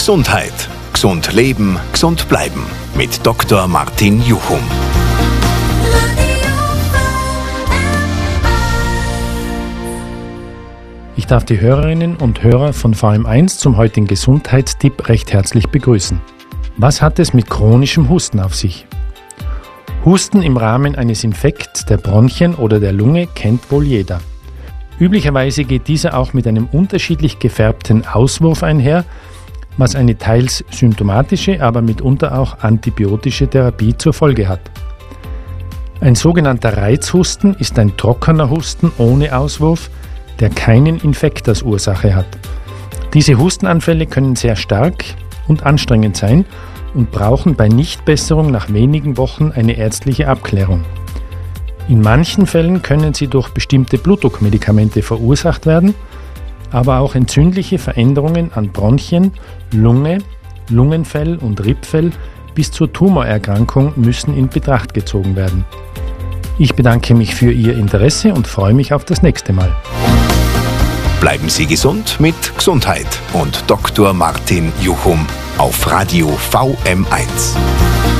Gesundheit. Gesund leben, gesund bleiben. Mit Dr. Martin Juchum. Ich darf die Hörerinnen und Hörer von VM1 zum heutigen Gesundheitstipp recht herzlich begrüßen. Was hat es mit chronischem Husten auf sich? Husten im Rahmen eines Infekts der Bronchien oder der Lunge kennt wohl jeder. Üblicherweise geht dieser auch mit einem unterschiedlich gefärbten Auswurf einher, was eine teils symptomatische, aber mitunter auch antibiotische Therapie zur Folge hat. Ein sogenannter Reizhusten ist ein trockener Husten ohne Auswurf, der keinen Infekt als Ursache hat. Diese Hustenanfälle können sehr stark und anstrengend sein und brauchen bei Nichtbesserung nach wenigen Wochen eine ärztliche Abklärung. In manchen Fällen können sie durch bestimmte Blutdruckmedikamente verursacht werden, aber auch entzündliche Veränderungen an Bronchien, Lunge, Lungenfell und Rippfell bis zur Tumorerkrankung müssen in Betracht gezogen werden. Ich bedanke mich für Ihr Interesse und freue mich auf das nächste Mal. Bleiben Sie gesund mit Gesundheit und Dr. Martin Juchum auf Radio VM1.